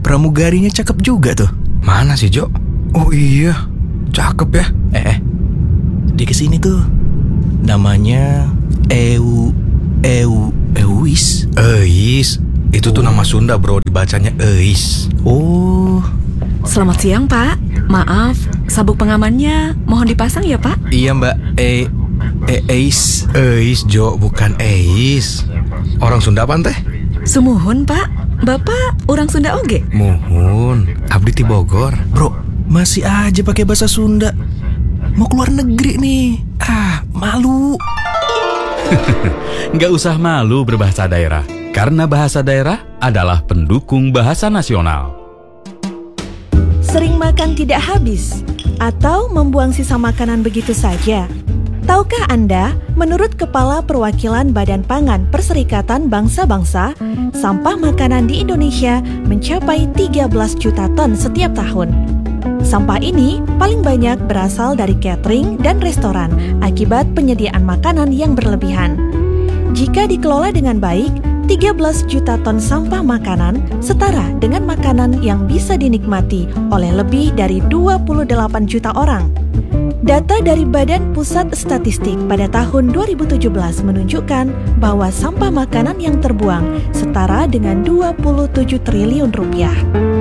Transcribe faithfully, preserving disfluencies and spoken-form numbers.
pramugarinya cakep juga tuh. Mana sih, Jo? Oh iya, cakep ya. Eh, eh. Dia kesini tuh. Namanya Eu Eu Euis. Eis. Itu tuh Oh. nama Sunda, bro. Dibacanya Eis. Oh. Selamat siang, Pak. Maaf, sabuk pengamannya mohon dipasang ya, Pak? Iya, Mbak. E E Eis. Eis, Jo, bukan Eis. Orang Sunda apa teh? Sumuhun, Pak. Bapak orang Sunda oge? Muhun, abdi ti Bogor. Bro, masih aja pakai bahasa Sunda. Mau keluar negeri nih. Ah, malu. Nggak usah malu berbahasa daerah, karena bahasa daerah adalah pendukung bahasa nasional. Sering makan tidak habis atau membuang sisa makanan begitu saja? Tahukah Anda, menurut Kepala Perwakilan Badan Pangan Perserikatan Bangsa-Bangsa, sampah makanan di Indonesia mencapai tiga belas juta ton setiap tahun. Sampah ini paling banyak berasal dari catering dan restoran akibat penyediaan makanan yang berlebihan. Jika dikelola dengan baik, tiga belas juta ton sampah makanan setara dengan makanan yang bisa dinikmati oleh lebih dari dua puluh delapan juta orang. Data dari Badan Pusat Statistik pada tahun dua ribu tujuh belas menunjukkan bahwa sampah makanan yang terbuang setara dengan dua puluh tujuh triliun rupiah.